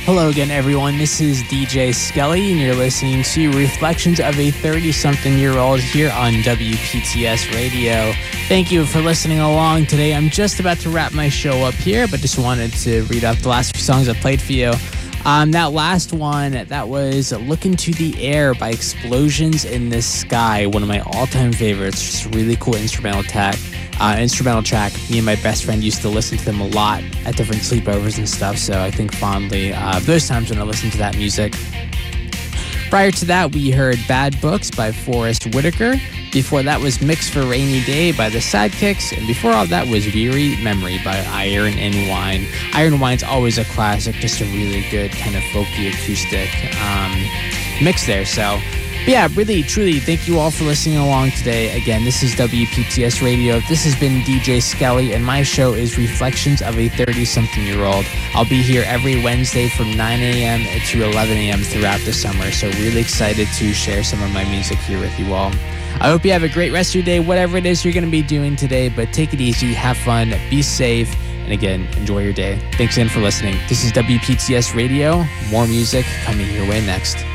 Hello again, everyone. This is DJ Skelly, and you're listening to Reflections of a 30-something-year-old here on WPTS Radio. Thank you for listening along today. I'm just about to wrap my show up here, but just wanted to read up the last few songs I played for you. That last one, that was Look Into the Air by Explosions in the Sky, one of my all-time favorites. Just a really cool instrumental track. Me and my best friend used to listen to them a lot at different sleepovers and stuff, so I think fondly of those times when I listened to that music. Prior to that, we heard Bad Books by Forrest Whitaker. Before that was Mix for Rainy Day by the Sidekicks, and before all that was Weary Memory by Iron and Wine. Iron and Wine's always a classic, just a really good kind of folky acoustic mix there, so... But yeah, really, truly, thank you all for listening along today. Again, this is WPTS Radio. This has been DJ Skelly, and my show is Reflections of a 30-something-year-old. I'll be here every Wednesday from 9 a.m. to 11 a.m. throughout the summer, so really excited to share some of my music here with you all. I hope you have a great rest of your day, whatever it is you're going to be doing today, but take it easy, have fun, be safe, and again, enjoy your day. Thanks again for listening. This is WPTS Radio. More music coming your way next.